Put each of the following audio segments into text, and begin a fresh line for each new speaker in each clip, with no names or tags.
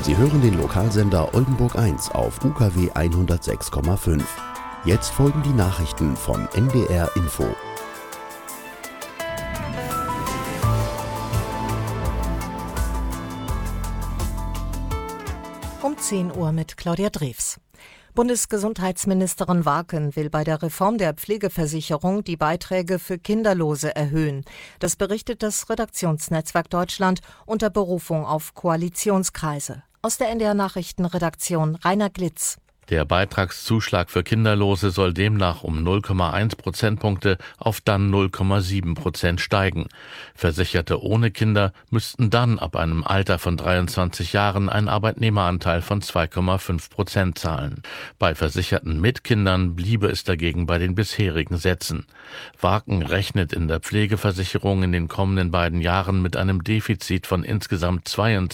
Sie hören den Lokalsender Oldenburg 1 auf UKW 106,5. Jetzt folgen die Nachrichten von NDR Info.
Um 10 Uhr mit Claudia Drews. Bundesgesundheitsministerin Warken will bei der Reform der Pflegeversicherung die Beiträge für Kinderlose erhöhen. Das berichtet das Redaktionsnetzwerk Deutschland unter Berufung auf Koalitionskreise. Aus der NDR Nachrichtenredaktion Rainer Glitz.
Der Beitragszuschlag für Kinderlose soll demnach um 0,1 Prozentpunkte auf dann 0,7% steigen. Versicherte ohne Kinder müssten dann ab einem Alter von 23 Jahren einen Arbeitnehmeranteil von 2,5% zahlen. Bei Versicherten mit Kindern bliebe es dagegen bei den bisherigen Sätzen. Warken rechnet in der Pflegeversicherung in den kommenden beiden Jahren mit einem Defizit von insgesamt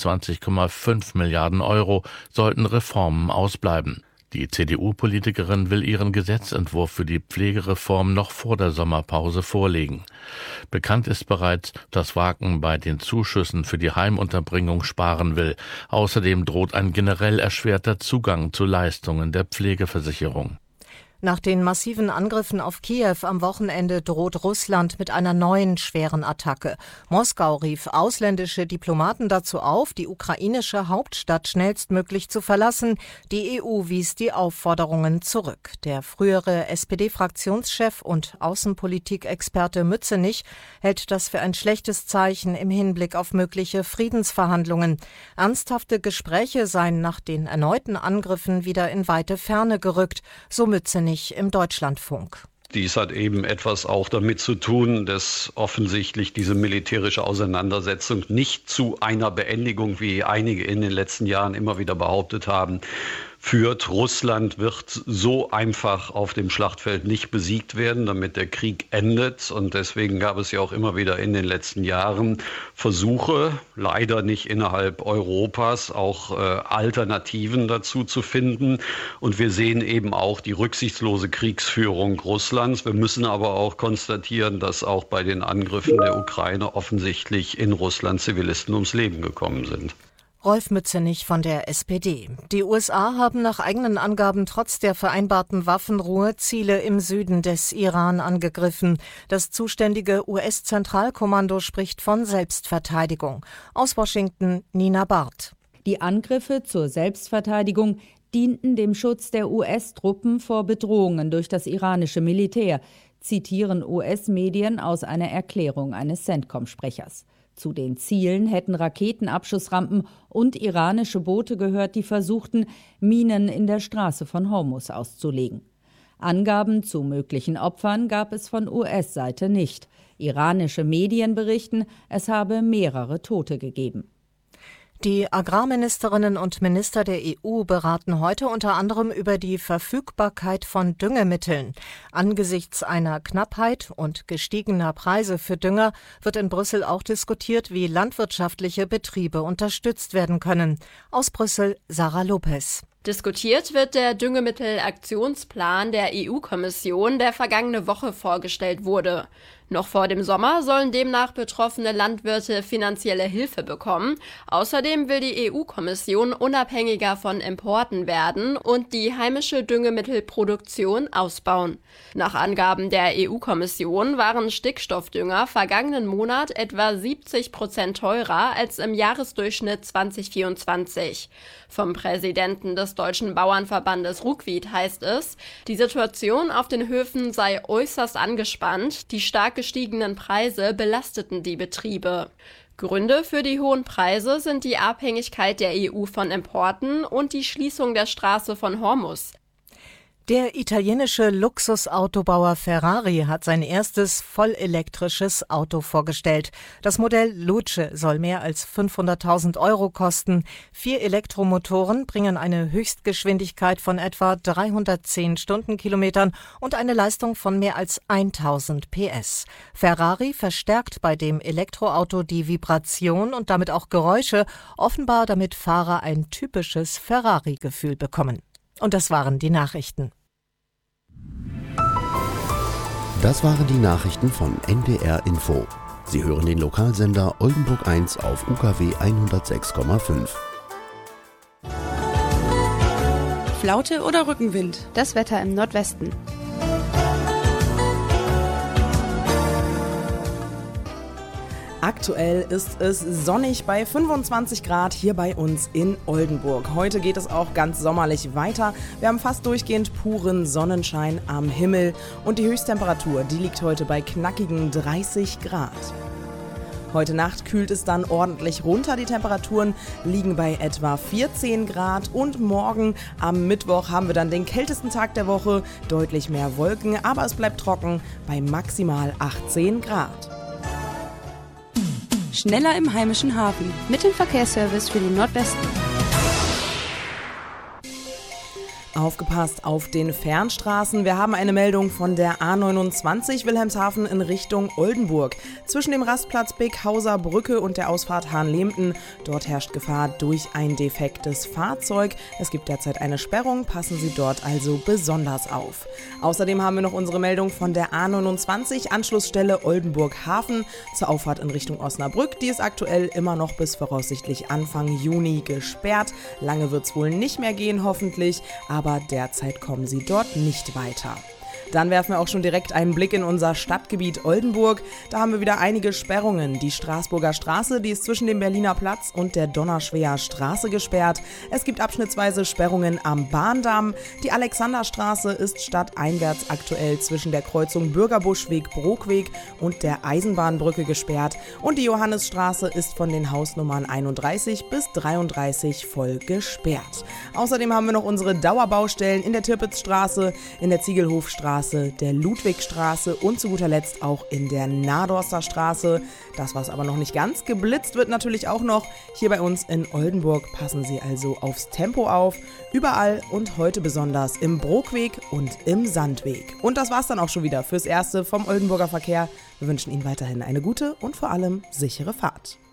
22,5 Milliarden Euro, sollten Reformen ausbleiben. Die CDU-Politikerin will ihren Gesetzentwurf für die Pflegereform noch vor der Sommerpause vorlegen. Bekannt ist bereits, dass Warken bei den Zuschüssen für die Heimunterbringung sparen will. Außerdem droht ein generell erschwerter Zugang zu Leistungen der Pflegeversicherung.
Nach den massiven Angriffen auf Kiew am Wochenende droht Russland mit einer neuen schweren Attacke. Moskau rief ausländische Diplomaten dazu auf, die ukrainische Hauptstadt schnellstmöglich zu verlassen. Die EU wies die Aufforderungen zurück. Der frühere SPD-Fraktionschef und Außenpolitikexperte Mützenich hält das für ein schlechtes Zeichen im Hinblick auf mögliche Friedensverhandlungen. Ernsthafte Gespräche seien nach den erneuten Angriffen wieder in weite Ferne gerückt, so Mützenich im Deutschlandfunk.
Dies hat eben etwas auch damit zu tun, dass offensichtlich diese militärische Auseinandersetzung nicht zu einer Beendigung, wie einige in den letzten Jahren immer wieder behauptet haben, führt. Russland wird so einfach auf dem Schlachtfeld nicht besiegt werden, damit der Krieg endet. Und deswegen gab es ja auch immer wieder in den letzten Jahren Versuche, leider nicht innerhalb Europas, auch Alternativen dazu zu finden. Und wir sehen eben auch die rücksichtslose Kriegsführung Russlands. Wir müssen aber auch konstatieren, dass auch bei den Angriffen der Ukraine offensichtlich in Russland Zivilisten ums Leben gekommen sind.
Rolf Mützenich von der SPD. Die USA haben nach eigenen Angaben trotz der vereinbarten Waffenruhe Ziele im Süden des Iran angegriffen. Das zuständige US-Zentralkommando spricht von Selbstverteidigung. Aus Washington Nina Barth.
Die Angriffe zur Selbstverteidigung dienten dem Schutz der US-Truppen vor Bedrohungen durch das iranische Militär, zitieren US-Medien aus einer Erklärung eines CENTCOM-Sprechers. Zu den Zielen hätten Raketenabschussrampen und iranische Boote gehört, die versuchten, Minen in der Straße von Hormuz auszulegen. Angaben zu möglichen Opfern gab es von US-Seite nicht. Iranische Medien berichten, es habe mehrere Tote gegeben.
Die Agrarministerinnen und Minister der EU beraten heute unter anderem über die Verfügbarkeit von Düngemitteln. Angesichts einer Knappheit und gestiegener Preise für Dünger wird in Brüssel auch diskutiert, wie landwirtschaftliche Betriebe unterstützt werden können. Aus Brüssel Sarah Lopez.
Diskutiert wird der Düngemittelaktionsplan der EU-Kommission, der vergangene Woche vorgestellt wurde. Noch vor dem Sommer sollen demnach betroffene Landwirte finanzielle Hilfe bekommen. Außerdem will die EU-Kommission unabhängiger von Importen werden und die heimische Düngemittelproduktion ausbauen. Nach Angaben der EU-Kommission waren Stickstoffdünger vergangenen Monat etwa 70% teurer als im Jahresdurchschnitt 2024. Vom Präsidenten des Deutschen Bauernverbandes Ruckwied heißt es, die Situation auf den Höfen sei äußerst angespannt, die stark gestiegenen Preise belasteten die Betriebe. Gründe für die hohen Preise sind die Abhängigkeit der EU von Importen und die Schließung der Straße von Hormuz.
Der italienische Luxusautobauer Ferrari hat sein erstes vollelektrisches Auto vorgestellt. Das Modell Luce soll mehr als 500.000 € kosten. 4 Elektromotoren bringen eine Höchstgeschwindigkeit von etwa 310 Stundenkilometern und eine Leistung von mehr als 1000 PS. Ferrari verstärkt bei dem Elektroauto die Vibration und damit auch Geräusche, offenbar damit Fahrer ein typisches Ferrari-Gefühl bekommen. Und das waren die Nachrichten.
Das waren die Nachrichten von NDR Info. Sie hören den Lokalsender Oldenburg 1 auf UKW 106,5.
Flaute oder Rückenwind?
Das Wetter im Nordwesten.
Aktuell ist es sonnig bei 25 Grad hier bei uns in Oldenburg. Heute geht es auch ganz sommerlich weiter. Wir haben fast durchgehend puren Sonnenschein am Himmel und die Höchsttemperatur, die liegt heute bei knackigen 30 Grad. Heute Nacht kühlt es dann ordentlich runter. Die Temperaturen liegen bei etwa 14 Grad und morgen am Mittwoch haben wir dann den kältesten Tag der Woche. Deutlich mehr Wolken, aber es bleibt trocken bei maximal 18 Grad.
Schneller im heimischen Hafen.
Mit dem Verkehrsservice für den Nordwesten.
Aufgepasst auf den Fernstraßen. Wir haben eine Meldung von der A29 Wilhelmshaven in Richtung Oldenburg. Zwischen dem Rastplatz Beghauser Brücke und der Ausfahrt Hahnlemden. Dort herrscht Gefahr durch ein defektes Fahrzeug. Es gibt derzeit eine Sperrung, passen Sie dort also besonders auf. Außerdem haben wir noch unsere Meldung von der A29 Anschlussstelle Oldenburg Hafen zur Auffahrt in Richtung Osnabrück. Die ist aktuell immer noch bis voraussichtlich Anfang Juni gesperrt. Lange wird es wohl nicht mehr gehen, hoffentlich, aber derzeit kommen sie dort nicht weiter. Dann werfen wir auch schon direkt einen Blick in unser Stadtgebiet Oldenburg. Da haben wir wieder einige Sperrungen. Die Straßburger Straße, die ist zwischen dem Berliner Platz und der Donnerschweer Straße gesperrt. Es gibt abschnittsweise Sperrungen am Bahndamm. Die Alexanderstraße ist stadteinwärts aktuell zwischen der Kreuzung Bürgerbuschweg-Brookweg und der Eisenbahnbrücke gesperrt. Und die Johannisstraße ist von den Hausnummern 31 bis 33 voll gesperrt. Außerdem haben wir noch unsere Dauerbaustellen in der Tirpitzstraße, in der Ziegelhofstraße, der Ludwigstraße und zu guter Letzt auch in der Nadorster Straße. Das, was aber noch nicht ganz geblitzt wird, natürlich auch noch hier bei uns in Oldenburg. Passen Sie also aufs Tempo auf, überall und heute besonders im Brookweg und im Sandweg. Und das war's dann auch schon wieder fürs Erste vom Oldenburger Verkehr. Wir wünschen Ihnen weiterhin eine gute und vor allem sichere Fahrt.